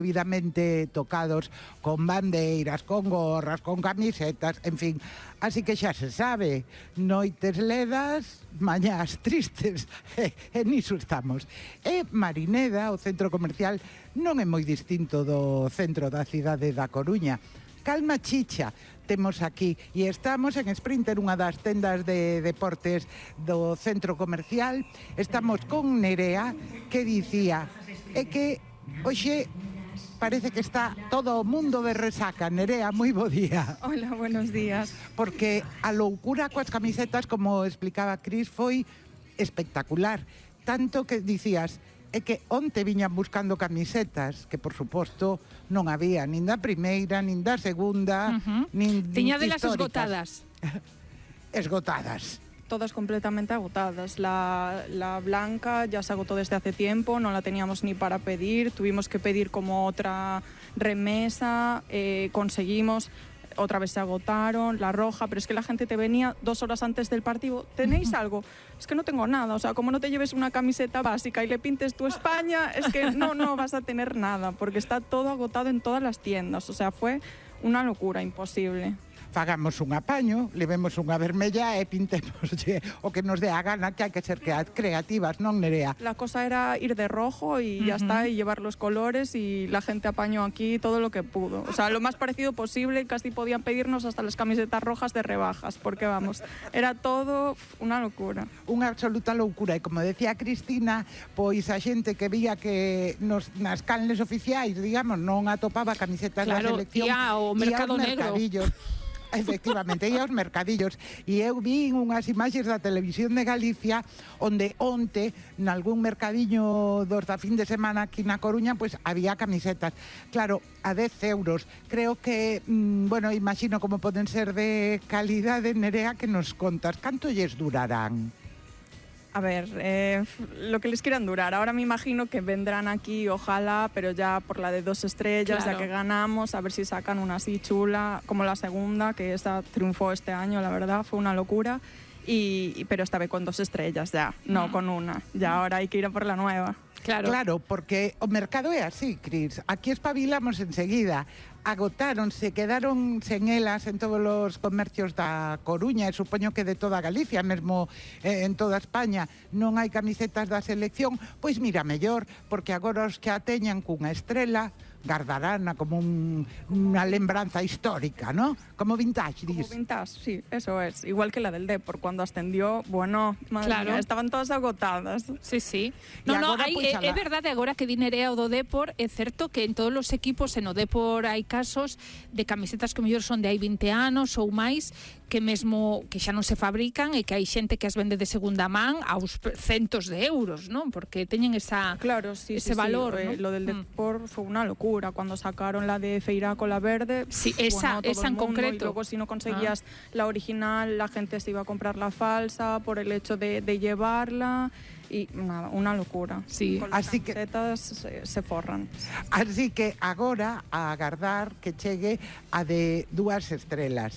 debidamente tocados con bandeiras, con gorras, con camisetas, en fin. Así que xa se sabe, noites ledas, mañás tristes, e niso estamos. E Marineda, o centro comercial, non é moi distinto do centro da cidade da Coruña. Calma Chicha temos aquí e estamos en Sprinter, unha das tendas de deportes do centro comercial. Estamos con Nerea, que dicía que hoxe parece que está todo o mundo de resaca. Nerea, moi bo día. Hola, buenos días. Porque a loucura coas camisetas, como explicaba Cris, foi espectacular. Tanto que dicías, que onte viñan buscando camisetas, que por suposto non había nin da primeira, nin da segunda, nin tiña delas históricas. Esgotadas. Todas completamente agotadas. La blanca ya se agotó desde hace tiempo, no la teníamos ni para pedir, tuvimos que pedir como otra remesa, conseguimos, otra vez se agotaron, la roja, pero es que la gente te venía 2 horas antes del partido, ¿tenéis algo? Es que no tengo nada, o sea, como no te lleves una camiseta básica y le pintes tu España, es que no vas a tener nada, porque está todo agotado en todas las tiendas, o sea, fue una locura, imposible. Fagamos un apaño, levemos unha vermella e pintemos o que nos dé a gana, que hai que ser creativas, non, Nerea? La cosa era ir de rojo y ya está, y llevar los colores, y la gente apañó aquí todo lo que pudo. O sea, lo más parecido posible, casi podían pedirnos hasta las camisetas rojas de rebajas, porque vamos, era todo una locura. Unha absoluta loucura, e como decía Cristina, pois a xente que vía que nas canles oficiais, digamos, non atopaba camisetas da selección, ia ao mercado negro. Efectivamente, ia aos mercadillos, e eu vi unhas imaxes da Televisión de Galicia onde onte, nalgún mercadiño dos da fin de semana aquí na Coruña, pois había camisetas, claro, a 10 euros. Creo que, bueno, imagino como poden ser de calidade. Nerea, que nos contas, canto lles durarán? A ver, lo que les quieran durar. Ahora me imagino que vendrán aquí, ojalá, pero ya por la de 2 estrellas, claro, ya que ganamos, a ver si sacan una así chula, como la segunda, que esa triunfó este año, la verdad, fue una locura. Pero esta vez con 2 estrellas ya, no con una. Ya ahora hay que ir a por la nueva. Claro, porque o mercado é así, Cris. Aquí espabilamos enseguida. Agotáronse, quedaron sen elas en todos os comercios da Coruña, e supoño que de toda Galicia, mesmo en toda España, non hai camisetas da selección. Pois mira, mellor, porque agora os que a teñan cunha estrela gardarana como unha lembranza histórica, ¿no? Como vintage, Como vintage, sí, eso es. Igual que la del Depor, cuando ascendió, bueno, madre mía, estaban todas agotadas. Sí. No, é verdade, agora que di Nerea o do Depor, é certo que en todos os equipos, en o Depor hai casos de camisetas que mellor son de hai 20 anos ou máis, que mesmo que xa non se fabrican e que hai xente que as vende de segunda man aos centos de euros, non? Porque teñen ese valor, ¿no? Lo del Depor fue una locura, cuando sacaron la de Feiraco, la verde, sí, esa en concreto. Y luego si no conseguías la original, la gente se iba a comprar la falsa por el hecho de llevarla. Y nada, una locura. Sí. Con las camisetas se forran. Así que agora a agardar que chegue a de 2 estrelas.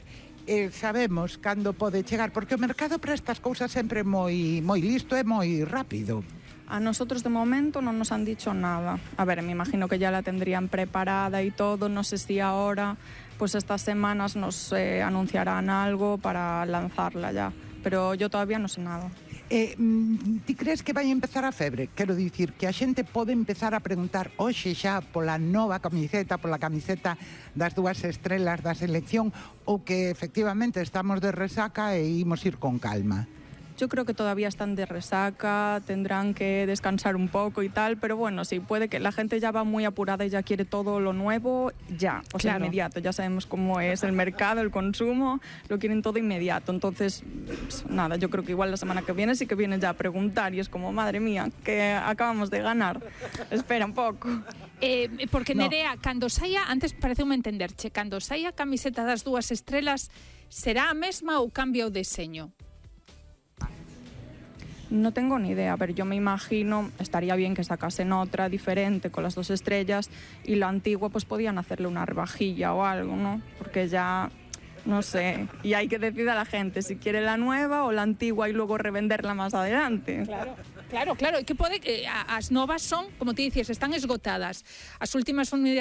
Sabemos cando pode chegar, porque o mercado para estas cousas sempre moi listo e moi rápido. A nosotros de momento no nos han dicho nada. A ver, me imagino que ya la tendrían preparada y todo. No sé si ahora, pues estas semanas nos anunciarán algo para lanzarla ya. Pero yo todavía no sé nada. Ti crees que vai empezar a febre? Quero dicir que a xente pode empezar a preguntar hoxe xa pola nova camiseta, pola camiseta das 2 estrelas da selección, ou que efectivamente estamos de resaca e imos ir con calma? Yo creo que todavía están de resaca, tendrán que descansar un poco y tal, pero bueno, sí, puede que la gente ya va muy apurada y ya quiere todo lo nuevo ya, o sea, inmediato. Ya sabemos cómo es el mercado, el consumo, lo quieren todo inmediato. Entonces, nada, yo creo que igual la semana que viene sí que vienen ya a preguntar y es como, madre mía, que acabamos de ganar. Espera un pouco. Porque Nerea, cando saia, antes pareceume entenderche, cando saia a camiseta das 2 estrelas, será a mesma ou cambia o deseño? No tengo ni idea, pero yo me imagino, estaría bien que sacasen otra diferente con las 2 estrellas y la antigua pues podían hacerle una rebajilla o algo, ¿no? Porque ya, no sé, y hay que decir a la gente si quiere la nueva o la antigua y luego revenderla más adelante. Claro, e que pode que as novas son, como ti dices, están esgotadas. As últimas unidades